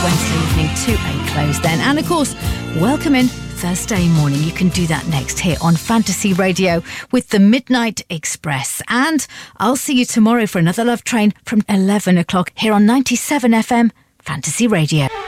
Wednesday evening to a close then. And of course, welcome in Thursday morning. You can do that next here on Fantasy Radio with the Midnight Express. And I'll see you tomorrow for another Love Train from 11 o'clock here on 97 FM Fantasy Radio.